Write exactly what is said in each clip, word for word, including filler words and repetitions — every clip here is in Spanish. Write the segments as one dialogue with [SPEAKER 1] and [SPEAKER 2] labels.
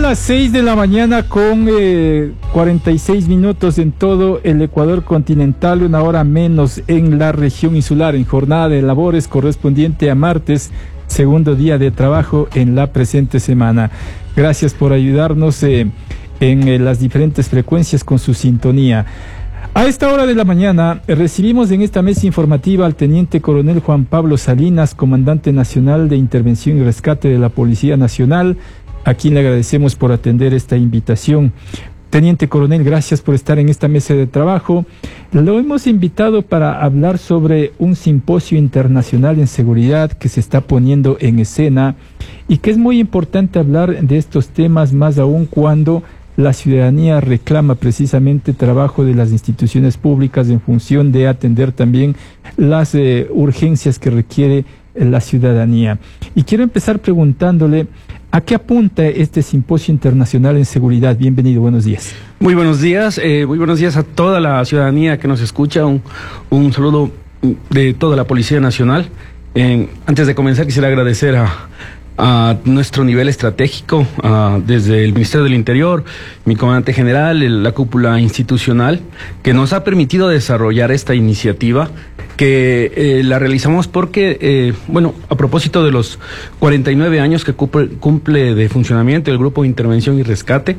[SPEAKER 1] las seis de la mañana con eh, cuarenta y seis minutos en todo el Ecuador continental, una hora menos en la región insular, en jornada de labores correspondiente a martes, segundo día de trabajo en la presente semana. Gracias por ayudarnos eh, en eh, las diferentes frecuencias con su sintonía. A esta hora de la mañana eh, recibimos en esta mesa informativa al Teniente Coronel Juan Pablo Salinas, Comandante Nacional de Intervención y Rescate de la Policía Nacional, a quien le agradecemos por atender esta invitación. Teniente Coronel, gracias por estar en esta mesa de trabajo. Lo hemos invitado para hablar sobre un simposio internacional en seguridad que se está poniendo en escena y que es muy importante hablar de estos temas, más aún cuando la ciudadanía reclama precisamente trabajo de las instituciones públicas en función de atender también las eh, urgencias que requiere la ciudadanía. Y quiero empezar preguntándole, ¿a qué apunta este simposio internacional en seguridad? Bienvenido, buenos días.
[SPEAKER 2] Muy buenos días, eh, muy buenos días a toda la ciudadanía que nos escucha. Un, un saludo de toda la Policía Nacional. Eh, antes de comenzar, quisiera agradecer a, a nuestro nivel estratégico, a, desde el Ministerio del Interior, mi comandante general, el, la cúpula institucional, que nos ha permitido desarrollar esta iniciativa, que eh, la realizamos porque, eh, bueno, a propósito de los cuarenta y nueve años que cumple, cumple de funcionamiento el Grupo de Intervención y Rescate,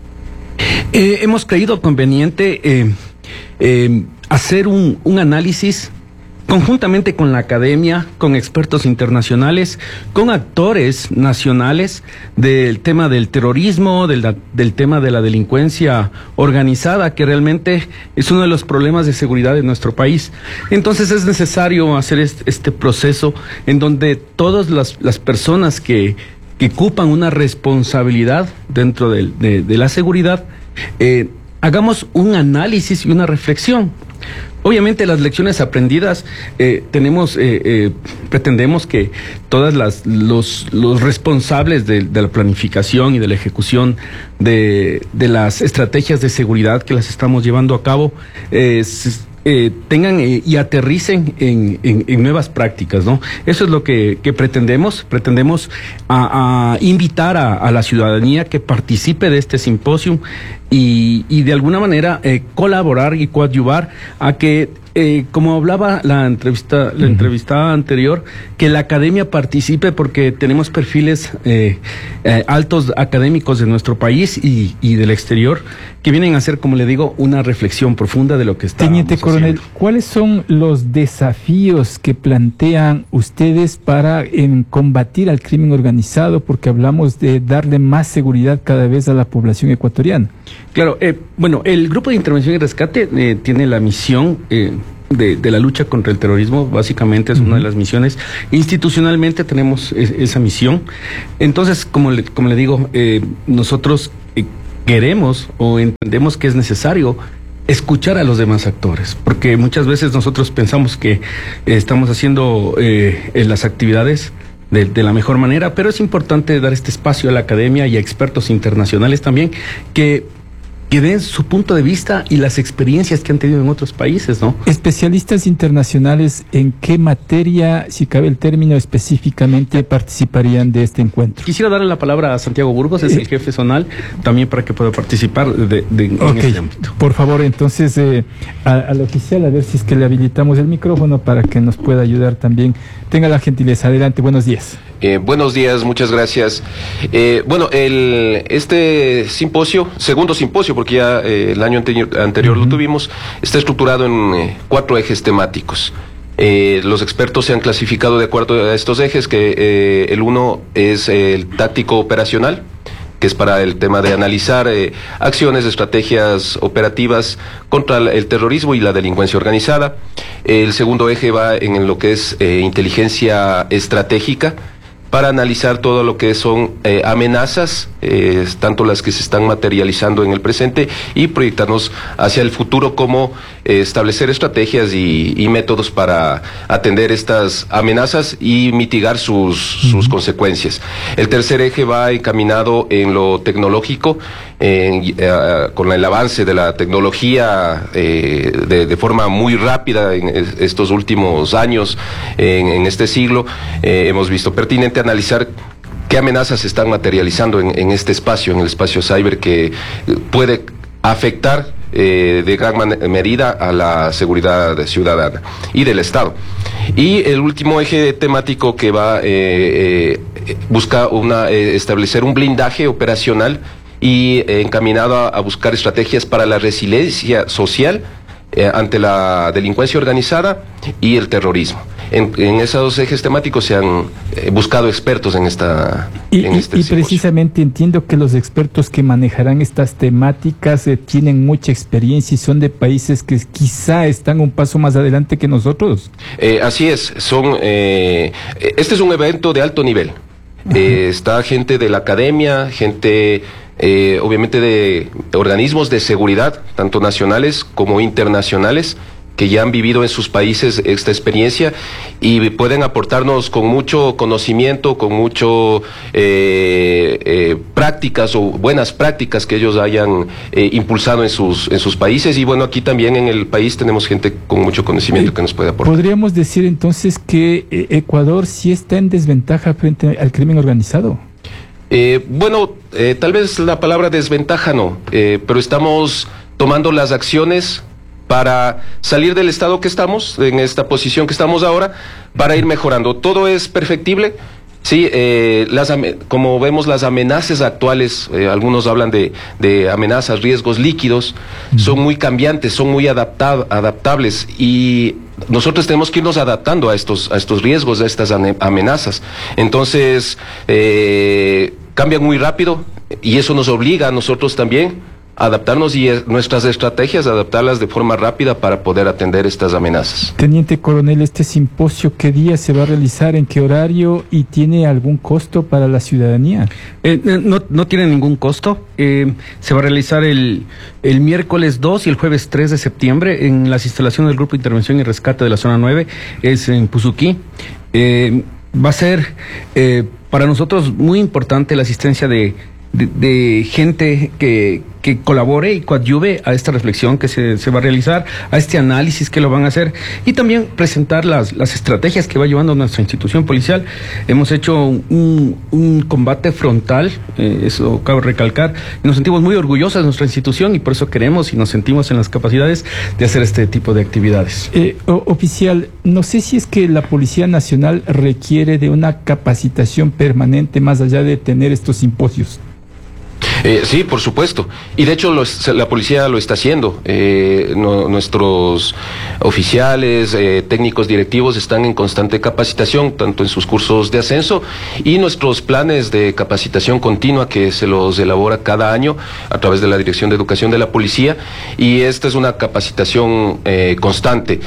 [SPEAKER 2] eh, hemos creído conveniente eh, eh, hacer un, un análisis conjuntamente con la academia, con expertos internacionales, con actores nacionales del tema del terrorismo, del, del tema de la delincuencia organizada, que realmente es uno de los problemas de seguridad de nuestro país. Entonces es necesario hacer este, este proceso en donde todas las, las personas que, que ocupan una responsabilidad dentro de, de, de la seguridad, eh, hagamos un análisis y una reflexión. Obviamente las lecciones aprendidas, eh, tenemos, eh, eh, pretendemos que todas las los, los responsables de, de la planificación y de la ejecución de, de las estrategias de seguridad que las estamos llevando a cabo, eh, Eh, tengan eh, y aterricen en, en, en nuevas prácticas, ¿no? Eso es lo que, que pretendemos. Pretendemos a, a invitar a, a la ciudadanía que participe de este simposio y, y de alguna manera eh, colaborar y coadyuvar a que, eh, como hablaba la entrevista, la entrevistada anterior, que la academia participe, porque tenemos perfiles eh, eh, altos académicos de nuestro país y, y del exterior que vienen a hacer, como le digo, una reflexión profunda de lo que está.
[SPEAKER 1] Teniente Coronel, ¿cuáles son los desafíos que plantean ustedes para en, combatir al crimen organizado? Porque hablamos de darle más seguridad cada vez a la población ecuatoriana.
[SPEAKER 2] Claro, eh, bueno, el Grupo de Intervención y Rescate eh, tiene la misión eh, de, de la lucha contra el terrorismo, básicamente es uh-huh. una de las misiones. Institucionalmente tenemos es, esa misión. Entonces, como le, como le digo, eh, nosotros eh, queremos o entendemos que es necesario escuchar a los demás actores, porque muchas veces nosotros pensamos que eh, estamos haciendo eh, las actividades de, de la mejor manera, pero es importante dar este espacio a la academia y a expertos internacionales también que que den su punto de vista y las experiencias que han tenido en otros países, ¿no?
[SPEAKER 1] Especialistas internacionales, ¿en qué materia, si cabe el término específicamente, participarían de este encuentro?
[SPEAKER 2] Quisiera darle la palabra a Santiago Burgos, es eh, el jefe zonal, también para que pueda participar de, de, en
[SPEAKER 1] okay.
[SPEAKER 2] este ámbito.
[SPEAKER 1] Por favor, entonces, eh, a, al oficial, a ver si es que le habilitamos el micrófono para que nos pueda ayudar también. Tenga la gentileza, adelante, buenos días.
[SPEAKER 3] Eh, buenos días, muchas gracias. Eh, bueno, el este simposio, segundo simposio, porque ya eh, el año anterior, anterior uh-huh. lo tuvimos, está estructurado en eh, cuatro ejes temáticos. Eh, los expertos se han clasificado de acuerdo a estos ejes, que eh, el uno es eh, el táctico operacional, que es para el tema de analizar eh, acciones, estrategias operativas contra el terrorismo y la delincuencia organizada. El segundo eje va en lo que es eh, inteligencia estratégica, para analizar todo lo que son eh, amenazas, eh, tanto las que se están materializando en el presente y proyectarnos hacia el futuro, como eh, establecer estrategias y, y métodos para atender estas amenazas y mitigar sus, sus consecuencias. El tercer eje va encaminado en lo tecnológico, en, eh, con el avance de la tecnología eh, de, de forma muy rápida en estos últimos años, en, en este siglo, eh, hemos visto pertinente analizar qué amenazas se están materializando en, en este espacio, en el espacio cyber, que puede afectar eh, de gran medida a la seguridad ciudadana y del Estado. Y el último eje temático que va eh, eh, busca una, eh, establecer un blindaje operacional y eh, encaminado a, a buscar estrategias para la resiliencia social eh, ante la delincuencia organizada y el terrorismo. En, en esos dos ejes temáticos se han eh, buscado expertos en esta
[SPEAKER 1] y,
[SPEAKER 3] en este
[SPEAKER 1] y, y precisamente entiendo que los expertos que manejarán estas temáticas eh, tienen mucha experiencia y son de países que quizá están un paso más adelante que nosotros.
[SPEAKER 3] Eh, así es, son eh, este es un evento de alto nivel. Eh, está gente de la academia, gente eh, obviamente de organismos de seguridad, tanto nacionales como internacionales, que ya han vivido en sus países esta experiencia y pueden aportarnos con mucho conocimiento, con mucho eh, eh, prácticas o buenas prácticas que ellos hayan eh, impulsado en sus en sus países. Y bueno, aquí también en el país tenemos gente con mucho conocimiento que nos puede aportar.
[SPEAKER 1] ¿Podríamos decir entonces que eh, Ecuador sí está en desventaja frente al crimen organizado?
[SPEAKER 3] Eh, bueno, eh, tal vez la palabra desventaja no, eh, pero estamos tomando las acciones para salir del estado que estamos, en esta posición que estamos ahora, para ir mejorando. Todo es perfectible, sí, eh, las, como vemos las amenazas actuales, eh, algunos hablan de, de amenazas, riesgos líquidos, son muy cambiantes, son muy adapta adaptables y nosotros tenemos que irnos adaptando a estos, a estos riesgos, a estas amenazas. Entonces, eh, cambian muy rápido y eso nos obliga a nosotros también adaptarnos y nuestras estrategias, adaptarlas de forma rápida para poder atender estas amenazas.
[SPEAKER 1] Teniente Coronel, ¿este simposio qué día se va a realizar, en qué horario y tiene algún costo para la ciudadanía?
[SPEAKER 2] Eh, no, no tiene ningún costo. Eh, se va a realizar el, el miércoles dos y el jueves tres de septiembre en las instalaciones del Grupo de Intervención y Rescate de la Zona nueve, es en Puzuquí. Eh, va a ser eh, para nosotros muy importante la asistencia de De, de gente que, que colabore y coadyuve a esta reflexión que se, se va a realizar, a este análisis que lo van a hacer y también presentar las, las estrategias que va llevando nuestra institución policial. Hemos hecho un, un combate frontal, eh, eso cabe recalcar, y nos sentimos muy orgullosos de nuestra institución y por eso queremos y nos sentimos en las capacidades de hacer este tipo de actividades.
[SPEAKER 1] Eh, o, oficial, no sé si es que la Policía Nacional requiere de una capacitación permanente más allá de tener estos simposios.
[SPEAKER 3] Eh, sí, por supuesto. Y de hecho lo, la policía lo está haciendo. Eh, no, nuestros oficiales, eh, técnicos directivos están en constante capacitación, tanto en sus cursos de ascenso y nuestros planes de capacitación continua que se los elabora cada año a través de la Dirección de Educación de la Policía. Y esta es una capacitación eh, constante.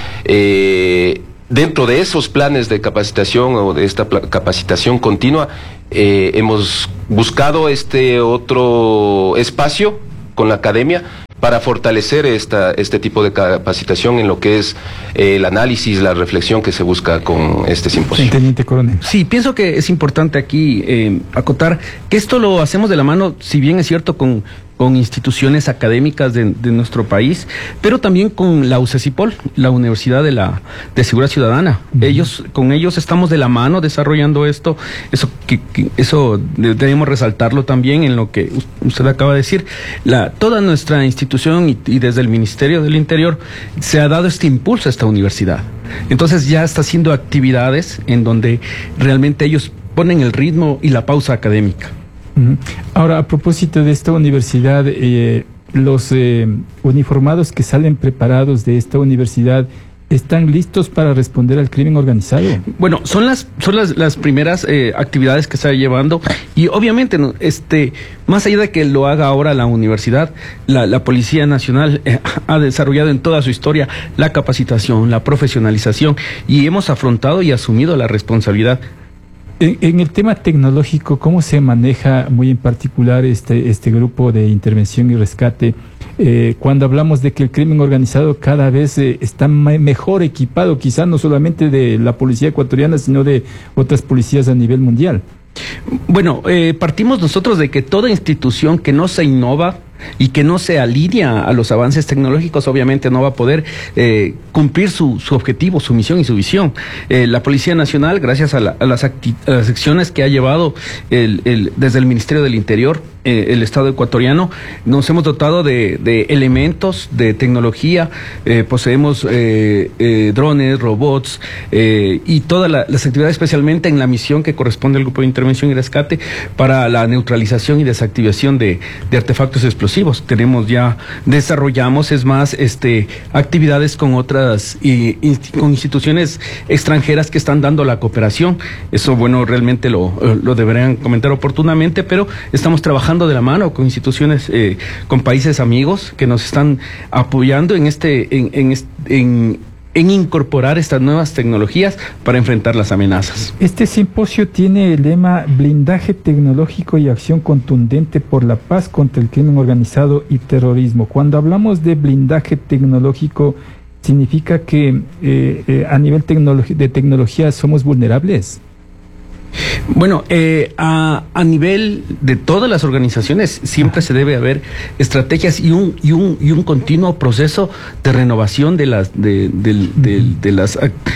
[SPEAKER 3] Eh, Dentro de esos planes de capacitación o de esta capacitación continua, eh, hemos buscado este otro espacio con la academia para fortalecer esta, este tipo de capacitación en lo que es eh, el análisis, la reflexión que se busca con este simposio.
[SPEAKER 1] Teniente Coronel.
[SPEAKER 2] Sí, pienso que es importante aquí eh, acotar que esto lo hacemos de la mano, si bien es cierto, con con instituciones académicas de, de nuestro país, pero también con la UCECIPOL, la Universidad de la de Seguridad Ciudadana. Uh-huh. Ellos, con ellos estamos de la mano desarrollando esto, eso que, que eso debemos resaltarlo también en lo que usted acaba de decir. La, toda nuestra institución y, y desde el Ministerio del Interior se ha dado este impulso a esta universidad. Entonces ya está haciendo actividades en donde realmente ellos ponen el ritmo y la pausa académica.
[SPEAKER 1] Ahora, a propósito de esta universidad, eh, los eh, uniformados que salen preparados de esta universidad, ¿están listos para responder al crimen organizado?
[SPEAKER 2] Bueno, son las son las, las primeras eh, actividades que se está llevando y obviamente este más allá de que lo haga ahora la universidad, la, la Policía Nacional eh, ha desarrollado en toda su historia la capacitación, la profesionalización y hemos afrontado y asumido la responsabilidad.
[SPEAKER 1] En, en el tema tecnológico, ¿cómo se maneja muy en particular este, este grupo de intervención y rescate? Eh, cuando hablamos de que el crimen organizado cada vez eh, está mejor equipado, quizás no solamente de la policía ecuatoriana, sino de otras policías a nivel mundial.
[SPEAKER 2] Bueno, eh, partimos nosotros de que toda institución que no se innova y que no se alinea a los avances tecnológicos, obviamente no va a poder eh, cumplir su, su objetivo, su misión y su visión. Eh, la Policía Nacional, gracias a, la, a, las, acti a las acciones que ha llevado el, el, desde el Ministerio del Interior, eh, el Estado ecuatoriano, nos hemos dotado de, de elementos de tecnología, eh, poseemos eh, eh, drones, robots eh, y todas la, las actividades, especialmente en la misión que corresponde al Grupo de Intervención y Rescate para la neutralización y desactivación de, de artefactos explosivos. Tenemos ya, desarrollamos, es más, este, actividades con otras y, inst con instituciones extranjeras que están dando la cooperación. Eso, bueno, realmente lo, lo deberían comentar oportunamente, pero estamos trabajando de la mano con instituciones, eh, con países amigos que nos están apoyando en este, en, en, en, en incorporar estas nuevas tecnologías para enfrentar las amenazas.
[SPEAKER 1] Este simposio tiene el lema Blindaje tecnológico y acción contundente por la paz contra el crimen organizado y terrorismo. Cuando hablamos de blindaje tecnológico, ¿significa que eh, eh, a nivel tecnolo- de tecnología somos vulnerables?
[SPEAKER 2] Bueno, eh, a, a nivel de todas las organizaciones siempre se debe haber estrategias y un y un y un continuo proceso de renovación de las de, de, de, de las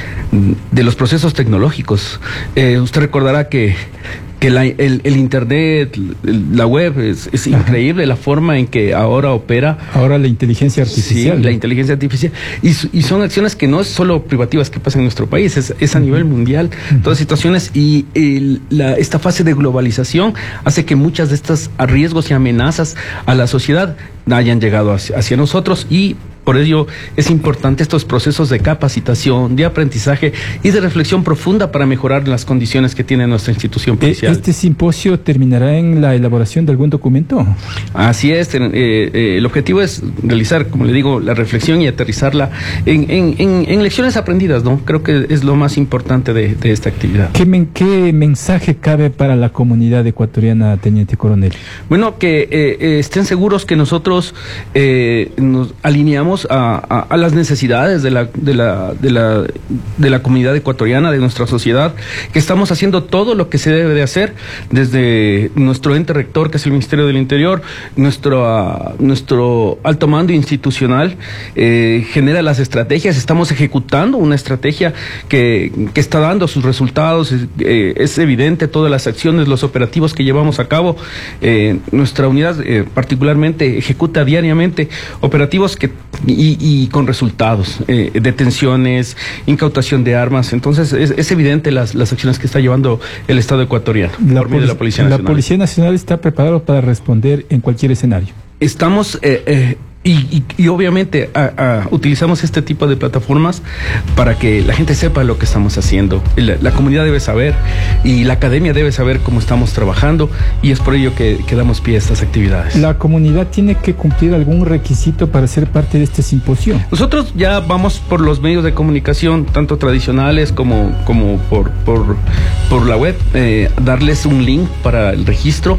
[SPEAKER 2] de los procesos tecnológicos. Eh, usted recordará que que la, el, el internet, la web, es, es increíble la forma en que ahora opera.
[SPEAKER 1] Ahora la inteligencia artificial.
[SPEAKER 2] Sí, ¿no? La inteligencia artificial. Y, y son acciones que no es solo privativas que pasan en nuestro país, es, es a nivel mundial. Uh-huh. Todas situaciones y el, la, esta fase de globalización hace que muchas de estas riesgos y amenazas a la sociedad hayan llegado hacia, hacia nosotros y por ello es importante estos procesos de capacitación, de aprendizaje y de reflexión profunda para mejorar las condiciones que tiene nuestra institución policial.
[SPEAKER 1] ¿Este simposio terminará en la elaboración de algún documento?
[SPEAKER 2] Así es, eh, eh, el objetivo es realizar, como le digo, la reflexión y aterrizarla en, en, en, en lecciones aprendidas, ¿no? Creo que es lo más importante de, de esta actividad.
[SPEAKER 1] ¿Qué, men, ¿Qué mensaje cabe para la comunidad ecuatoriana, Teniente Coronel?
[SPEAKER 2] Bueno, que eh, eh, estén seguros que nosotros eh, nos alineamos A, a, a las necesidades de la, de, la, de, la, de la comunidad ecuatoriana, de nuestra sociedad, que estamos haciendo todo lo que se debe de hacer desde nuestro ente rector, que es el Ministerio del Interior, nuestro, uh, nuestro alto mando institucional, eh, genera las estrategias, estamos ejecutando una estrategia que, que está dando sus resultados, es, eh, es evidente todas las acciones, los operativos que llevamos a cabo, eh, nuestra unidad eh, particularmente ejecuta diariamente operativos que Y, y con resultados, eh, detenciones, incautación de armas. Entonces es, es evidente las, las acciones que está llevando el Estado ecuatoriano
[SPEAKER 1] la
[SPEAKER 2] por medio de la Policía Nacional.
[SPEAKER 1] La Policía Nacional está preparada para responder en cualquier escenario.
[SPEAKER 2] Estamos eh, eh, Y, y, y obviamente a, a, utilizamos este tipo de plataformas para que la gente sepa lo que estamos haciendo. La, la comunidad debe saber y la academia debe saber cómo estamos trabajando y es por ello que, que damos pie a estas actividades.
[SPEAKER 1] ¿La comunidad tiene que cumplir algún requisito para ser parte de este simposio?
[SPEAKER 2] Nosotros ya vamos por los medios de comunicación, tanto tradicionales como, como por, por, por la web, eh, darles un link para el registro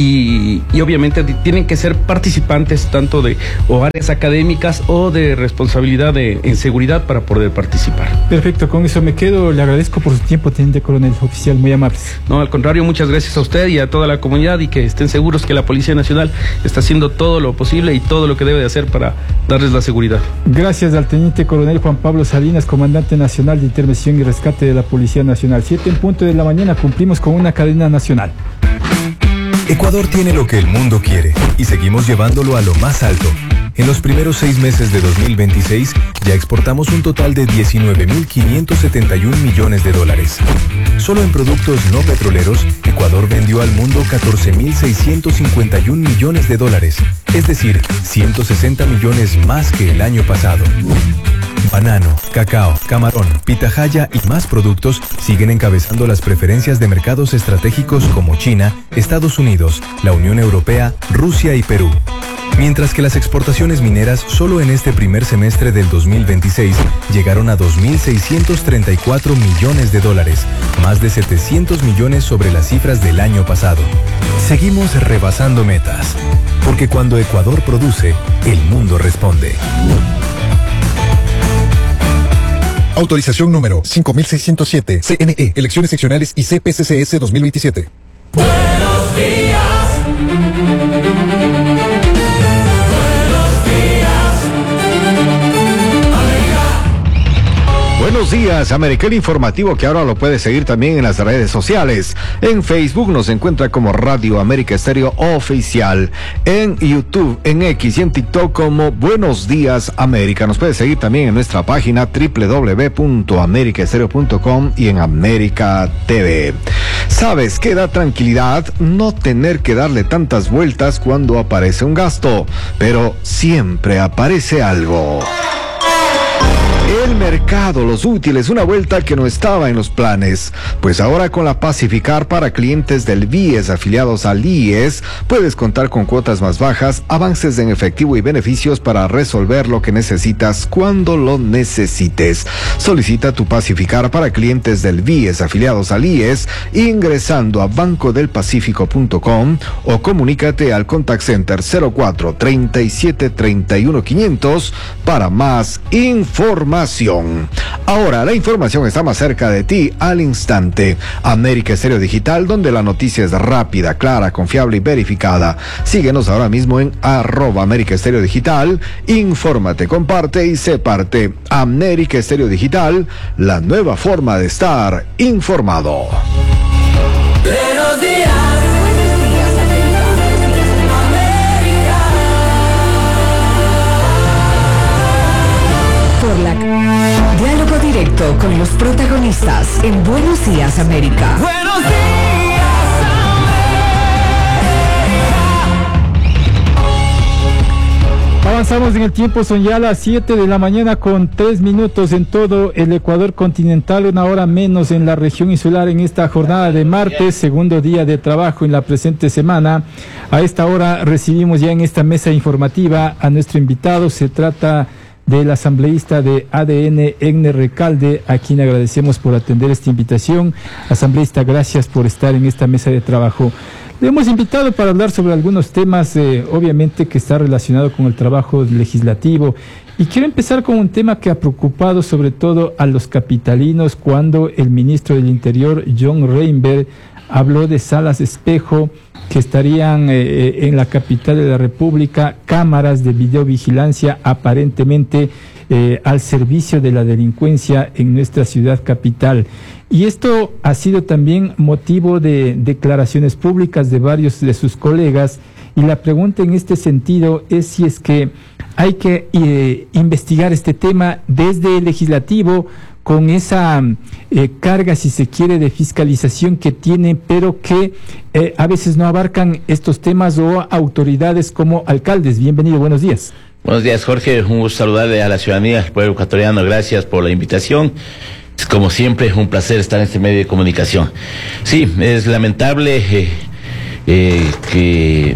[SPEAKER 2] y, y obviamente tienen que ser participantes tanto de o áreas académicas o de responsabilidad de, en seguridad para poder participar.
[SPEAKER 1] Perfecto, con eso me quedo. Le agradezco por su tiempo, Teniente Coronel Oficial, muy amables.
[SPEAKER 2] No, al contrario, muchas gracias a usted y a toda la comunidad y que estén seguros que la Policía Nacional está haciendo todo lo posible y todo lo que debe de hacer para darles la seguridad.
[SPEAKER 1] Gracias al Teniente Coronel Juan Pablo Salinas, Comandante Nacional de Intervención y Rescate de la Policía Nacional. Siete en punto de la mañana, cumplimos con una cadena nacional.
[SPEAKER 4] Ecuador tiene lo que el mundo quiere y seguimos llevándolo a lo más alto. En los primeros seis meses de dos mil veintiséis ya exportamos un total de diecinueve mil quinientos setenta y un millones de dólares. Solo en productos no petroleros, Ecuador vendió al mundo catorce mil seiscientos cincuenta y un millones de dólares, es decir, ciento sesenta millones más que el año pasado. Banano, cacao, camarón, pitahaya y más productos siguen encabezando las preferencias de mercados estratégicos como China, Estados Unidos, la Unión Europea, Rusia y Perú. Mientras que las exportaciones mineras solo en este primer semestre del dos mil veintiséis llegaron a dos mil seiscientos treinta y cuatro millones de dólares, más de setecientos millones sobre las cifras del año pasado. Seguimos rebasando metas, porque cuando Ecuador produce, el mundo responde.
[SPEAKER 5] Autorización número cinco mil seiscientos siete, C N E, Elecciones Seccionales y C P C C S dos mil veintisiete.
[SPEAKER 6] Buenos días. Días América, el informativo que ahora lo puede seguir también en las redes sociales. En Facebook nos encuentra como Radio América Estéreo Oficial, en YouTube, en X y en TikTok como Buenos Días América. Nos puede seguir también en nuestra página doble u doble u doble u punto america estéreo punto com y en América T V. ¿Sabes qué da tranquilidad? No tener que darle tantas vueltas cuando aparece un gasto, pero siempre aparece algo. El mercado, los útiles, una vuelta que no estaba en los planes. Pues ahora con la Pacificar para clientes del B I E S afiliados al I E S, puedes contar con cuotas más bajas, avances en efectivo y beneficios para resolver lo que necesitas cuando lo necesites. Solicita tu Pacificar para clientes del B I E S afiliados al I E S ingresando a banco del pacífico punto com o comunícate al contact center cero cuatro, treinta y siete, treinta y uno, quinientos para más información. Ahora la información está más cerca de ti al instante. América Estéreo Digital, donde la noticia es rápida, clara, confiable y verificada. Síguenos ahora mismo en arroba América Estéreo Digital. Infórmate, comparte y sé parte. América Estéreo Digital, la nueva forma de estar informado.
[SPEAKER 7] Buenos días.
[SPEAKER 8] Diálogo directo con los protagonistas en Buenos Días América.
[SPEAKER 7] Buenos días
[SPEAKER 1] América. Avanzamos en el tiempo, son ya las siete de la mañana con tres minutos en todo el Ecuador continental, una hora menos en la región insular en esta jornada de martes, segundo día de trabajo en la presente semana. A esta hora recibimos ya en esta mesa informativa a nuestro invitado, se trata del asambleísta de A D N, Egner Recalde, a quien agradecemos por atender esta invitación. Asambleísta, gracias por estar en esta mesa de trabajo. Le hemos invitado para hablar sobre algunos temas, eh, obviamente, que está relacionado con el trabajo legislativo. Y quiero empezar con un tema que ha preocupado sobre todo a los capitalinos cuando el ministro del Interior, John Reinberg, habló de salas espejo que estarían eh, en la capital de la República, cámaras de videovigilancia aparentemente eh, al servicio de la delincuencia en nuestra ciudad capital. Y esto ha sido también motivo de declaraciones públicas de varios de sus colegas, y la pregunta en este sentido es si es que hay que eh, investigar este tema desde el legislativo, con esa eh, carga, si se quiere, de fiscalización que tiene, pero que eh, a veces no abarcan estos temas o autoridades como alcaldes. Bienvenido, buenos días.
[SPEAKER 9] Buenos días, Jorge. Un gusto saludarle a la ciudadanía, al pueblo ecuatoriano. Gracias por la invitación. Como siempre, es un placer estar en este medio de comunicación. Sí, es lamentable eh, eh, que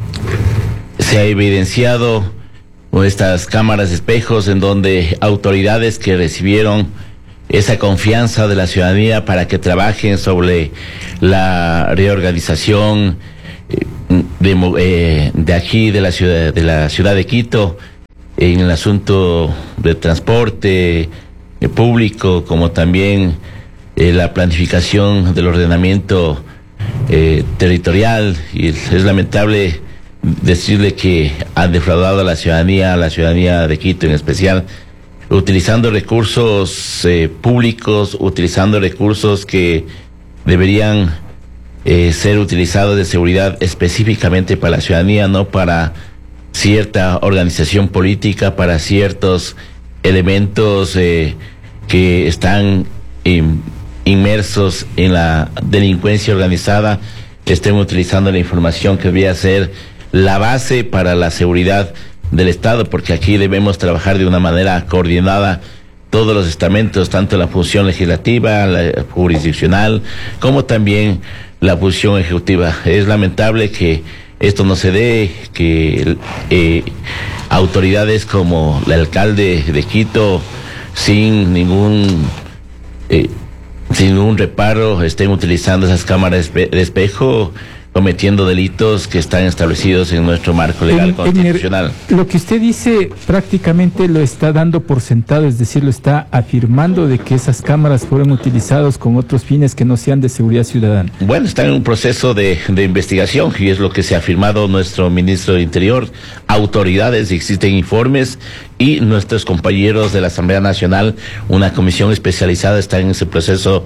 [SPEAKER 9] se ha evidenciado estas cámaras de espejos en donde autoridades que recibieron esa confianza de la ciudadanía para que trabajen sobre la reorganización de, eh, de aquí de la ciudad de la ciudad de Quito en el asunto de transporte eh, público, como también eh, la planificación del ordenamiento eh, territorial. Y es lamentable decirle que han defraudado a la ciudadanía, a la ciudadanía de Quito en especial, utilizando recursos eh, públicos, utilizando recursos que deberían eh, ser utilizados de seguridad específicamente para la ciudadanía, no para cierta organización política, para ciertos elementos eh, que están eh, inmersos en la delincuencia organizada, que estén utilizando la información que debería ser la base para la seguridad del Estado, porque aquí debemos trabajar de una manera coordinada todos los estamentos, tanto la función legislativa, la jurisdiccional, como también la función ejecutiva. Es lamentable que esto no se dé, que eh, autoridades como el alcalde de Quito, sin ningún eh, sin ningún reparo, estén utilizando esas cámaras de espejo, cometiendo delitos que están establecidos en nuestro marco legal en, constitucional.
[SPEAKER 1] En el, lo que usted dice prácticamente lo está dando por sentado, es decir, lo está afirmando de que esas cámaras fueron utilizadas con otros fines que no sean de seguridad ciudadana.
[SPEAKER 9] Bueno, está en un proceso de, de investigación, y es lo que se ha afirmado nuestro ministro de Interior. Autoridades, existen informes y nuestros compañeros de la Asamblea Nacional, una comisión especializada, está en ese proceso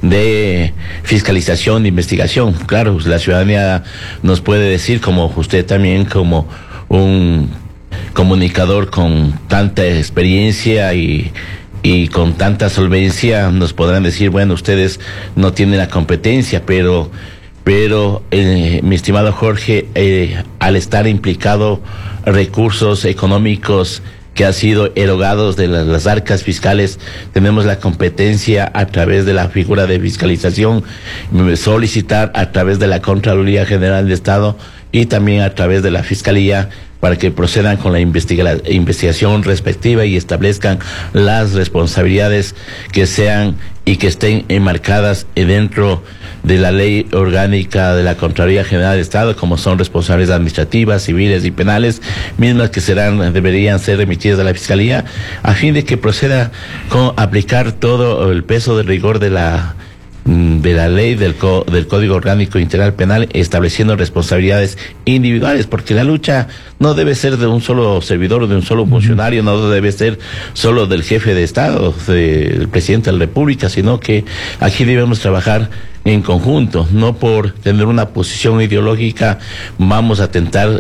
[SPEAKER 9] de fiscalización, de investigación. Claro, la ciudadanía nos puede decir, como usted también, como un comunicador con tanta experiencia y y con tanta solvencia, nos podrán decir, bueno, ustedes no tienen la competencia, pero pero eh, mi estimado Jorge, eh, al estar implicado recursos económicos que han sido erogados de las, las arcas fiscales, tenemos la competencia a través de la figura de fiscalización, solicitar a través de la Contraloría General de Estado y también a través de la Fiscalía para que procedan con la investiga investigación respectiva y establezcan las responsabilidades que sean y que estén enmarcadas dentro de la ley orgánica de la Contraloría General de Estado, como son responsabilidades administrativas, civiles y penales, mismas que serán, deberían ser remitidas a la Fiscalía, a fin de que proceda con aplicar todo el peso del rigor de la de la ley del, co del Código Orgánico Integral Penal, estableciendo responsabilidades individuales, porque la lucha no debe ser de un solo servidor o de un solo funcionario, no debe ser solo del jefe de Estado, del presidente de la República, sino que aquí debemos trabajar en conjunto. No por tener una posición ideológica vamos a atentar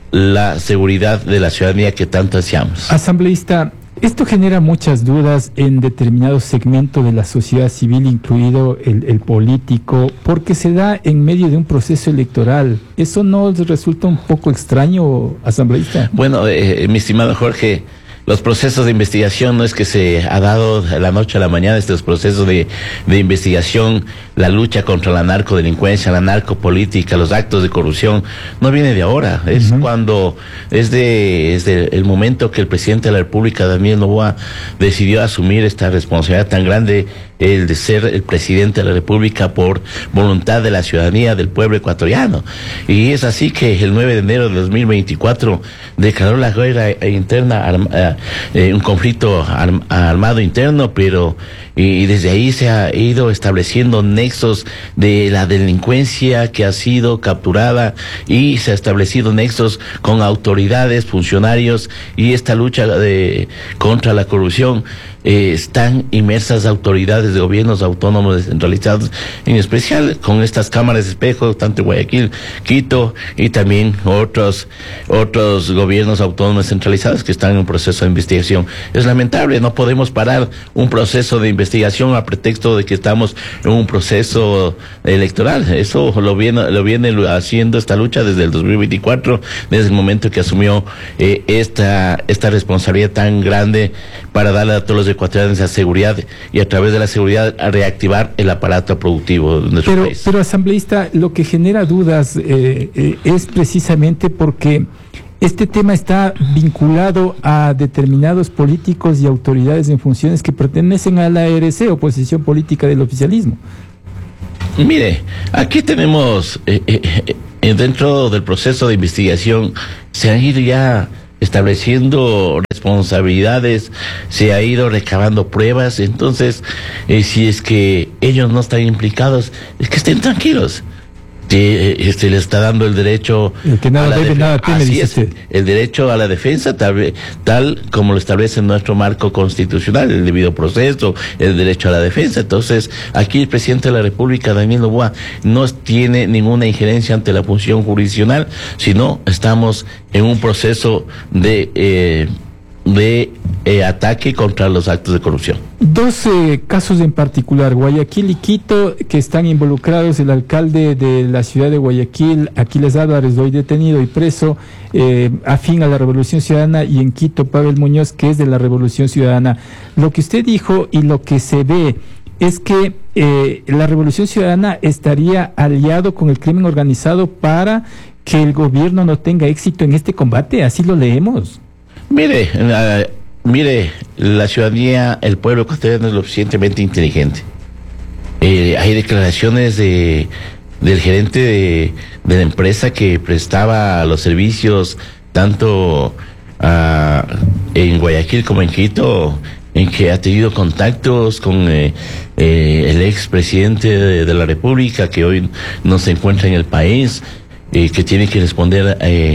[SPEAKER 9] la seguridad de la ciudadanía que tanto ansiamos.
[SPEAKER 1] Asambleísta, esto genera muchas dudas en determinados segmentos de la sociedad civil, incluido el, el político, porque se da en medio de un proceso electoral. ¿Eso no les resulta un poco extraño, asambleísta?
[SPEAKER 9] Bueno, eh, mi estimado Jorge, los procesos de investigación no es que se ha dado de la noche a la mañana, estos procesos de, de investigación, la lucha contra la narcodelincuencia, la narcopolítica, los actos de corrupción, no viene de ahora, es uh-huh. cuando, es de, es de el momento que el presidente de la República, Daniel Noboa, decidió asumir esta responsabilidad tan grande, el de ser el presidente de la República por voluntad de la ciudadanía, del pueblo ecuatoriano. Y es así que el nueve de enero de dos mil veinticuatro declaró la guerra interna, arma, eh, un conflicto arm, armado interno, pero y desde ahí se ha ido estableciendo nexos de la delincuencia que ha sido capturada y se ha establecido nexos con autoridades, funcionarios, y esta lucha de contra la corrupción eh, están inmersas autoridades de gobiernos autónomos descentralizados, en especial con estas cámaras de espejo, tanto Guayaquil, Quito y también otros otros gobiernos autónomos centralizados que están en un proceso de investigación. Es lamentable, no podemos parar un proceso de investigación a pretexto de que estamos en un proceso electoral. Eso lo viene lo viene haciendo esta lucha desde el dos mil veinticuatro, desde el momento que asumió eh, esta esta responsabilidad tan grande para darle a todos los ecuatorianos la seguridad y a través de la seguridad a reactivar el aparato productivo de nuestro
[SPEAKER 1] pero,
[SPEAKER 9] país.
[SPEAKER 1] Pero, asambleísta, lo que genera dudas eh, eh, es precisamente porque este tema está vinculado a determinados políticos y autoridades en funciones que pertenecen a la A R C, oposición política del oficialismo.
[SPEAKER 9] Mire, aquí tenemos, eh, eh, eh, dentro del proceso de investigación, se han ido ya estableciendo responsabilidades, se ha ido recabando pruebas. Entonces, eh, si es que ellos no están implicados, es que estén tranquilos. Se, se le está dando el derecho
[SPEAKER 1] el que nada
[SPEAKER 9] a la
[SPEAKER 1] debe, nada teme,
[SPEAKER 9] así
[SPEAKER 1] dice
[SPEAKER 9] es,
[SPEAKER 1] usted.
[SPEAKER 9] El derecho a la defensa, tal, tal como lo establece nuestro marco constitucional, el debido proceso, el derecho a la defensa. Entonces, aquí el presidente de la República, Daniel Noboa, no tiene ninguna injerencia ante la función jurisdiccional, sino estamos en un proceso de eh, de eh, ataque contra los actos de corrupción.
[SPEAKER 1] Dos eh, casos en particular, Guayaquil y Quito, que están involucrados. El alcalde de la ciudad de Guayaquil, Aquiles Álvarez, hoy detenido y preso, eh, afín a la Revolución Ciudadana, y en Quito, Pavel Muñoz, que es de la Revolución Ciudadana. Lo que usted dijo y lo que se ve es que eh, la Revolución Ciudadana estaría aliado con el crimen organizado para que el gobierno no tenga éxito en este combate. Así lo leemos.
[SPEAKER 9] Mire, uh, mire, la ciudadanía, el pueblo ecuatoriano es lo suficientemente inteligente. Eh, hay declaraciones de del gerente de, de la empresa que prestaba los servicios tanto uh, en Guayaquil como en Quito, en que ha tenido contactos con eh, eh, el expresidente de, de la República, que hoy no se encuentra en el país, eh, que tiene que responder eh,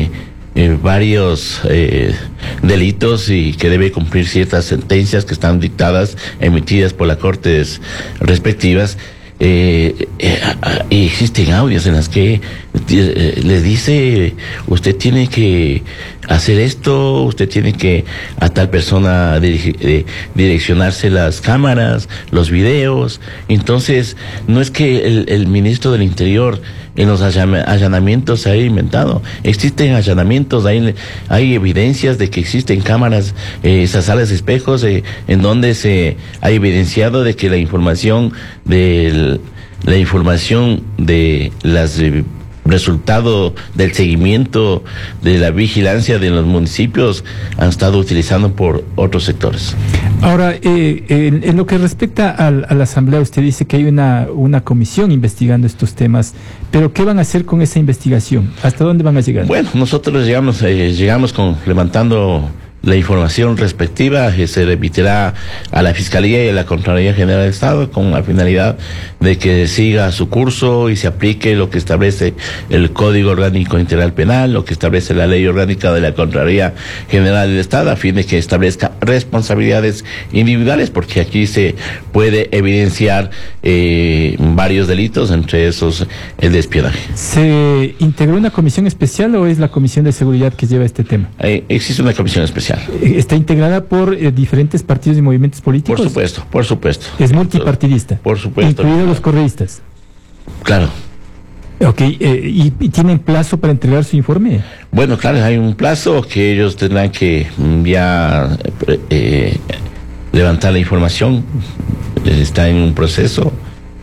[SPEAKER 9] eh, varios eh, delitos y que debe cumplir ciertas sentencias que están dictadas, emitidas por las cortes respectivas. Eh, eh, eh, existen audios en las que eh, le dice, usted tiene que hacer esto, usted tiene que a tal persona dirige, eh, direccionarse las cámaras, los videos. Entonces, no es que el, el ministro del Interior en los allanamientos se haya inventado. Existen allanamientos, hay, hay evidencias de que existen cámaras, eh, esas salas de espejos, eh, en donde se ha evidenciado de que la información del la información de las eh, resultado del seguimiento de la vigilancia de los municipios han estado utilizando por otros sectores.
[SPEAKER 1] Ahora, eh, en, en lo que respecta al, a la Asamblea, usted dice que hay una, una comisión investigando estos temas, pero ¿qué van a hacer con esa investigación? ¿Hasta dónde van a llegar?
[SPEAKER 9] Bueno, nosotros llegamos, eh, llegamos con levantando la información respectiva, que se remitirá a la Fiscalía y a la Contraloría General del Estado con la finalidad de que siga su curso y se aplique lo que establece el Código Orgánico Integral Penal, lo que establece la Ley Orgánica de la Contraloría General del Estado, a fin de que establezca responsabilidades individuales, porque aquí se puede evidenciar eh, varios delitos, entre esos el de espionaje.
[SPEAKER 1] ¿Se integró una comisión especial o es la Comisión de Seguridad que lleva este tema?
[SPEAKER 9] Eh, existe una comisión especial.
[SPEAKER 1] ¿Está integrada por eh, diferentes partidos y movimientos políticos?
[SPEAKER 9] Por supuesto, por supuesto.
[SPEAKER 1] ¿Es multipartidista?
[SPEAKER 9] Por supuesto.
[SPEAKER 1] ¿Incluidos los correístas?
[SPEAKER 9] Claro.
[SPEAKER 1] Ok, eh, ¿y, ¿y tienen plazo para entregar su informe?
[SPEAKER 9] Bueno, claro, hay un plazo que ellos tendrán que ya eh, levantar la información. Está en un proceso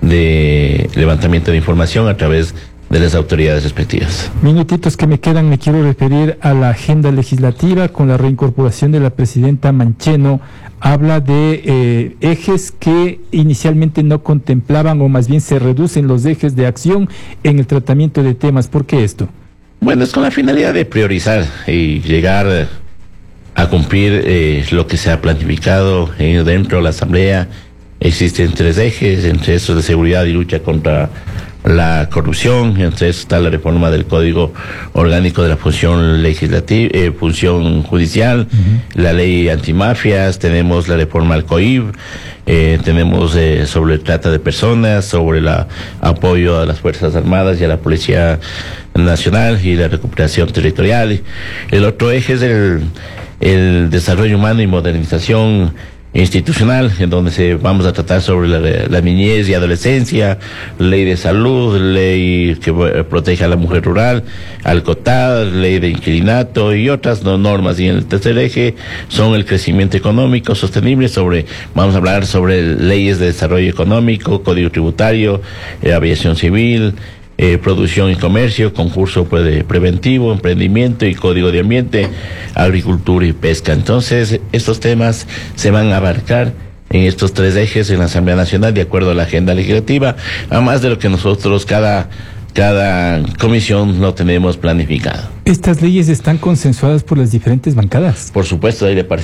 [SPEAKER 9] de levantamiento de información a través de las autoridades respectivas.
[SPEAKER 1] Minutitos que me quedan, me quiero referir a la agenda legislativa con la reincorporación de la presidenta Mancheno. Habla de eh, ejes que inicialmente no contemplaban, o más bien se reducen los ejes de acción en el tratamiento de temas. ¿Por qué esto?
[SPEAKER 9] Bueno, es con la finalidad de priorizar y llegar a cumplir eh, lo que se ha planificado en, dentro de la Asamblea. Existen tres ejes, entre esos de seguridad y lucha contra la corrupción, entre eso está la reforma del Código Orgánico de la Función Legislativa, eh, Función Judicial, uh-huh. La ley antimafias, tenemos la reforma al C O I B, eh, tenemos eh, sobre el trata de personas, sobre el apoyo a las Fuerzas Armadas y a la Policía Nacional y la recuperación territorial. El otro eje es el, el desarrollo humano y modernización institucional, en donde se vamos a tratar sobre la, la niñez y adolescencia, ley de salud, ley que protege a la mujer rural, al COTAD, ley de inquilinato y otras no, normas. Y en el tercer eje son el crecimiento económico sostenible, sobre vamos a hablar sobre leyes de desarrollo económico, código tributario, eh, aviación civil, Eh, producción y comercio, concurso pre preventivo, emprendimiento y código de ambiente, agricultura y pesca. Entonces, estos temas se van a abarcar en estos tres ejes en la Asamblea Nacional de acuerdo a la agenda legislativa, a más de lo que nosotros cada cada comisión lo tenemos planificado.
[SPEAKER 1] ¿Estas leyes están consensuadas por las diferentes bancadas?
[SPEAKER 9] Por supuesto, ahí le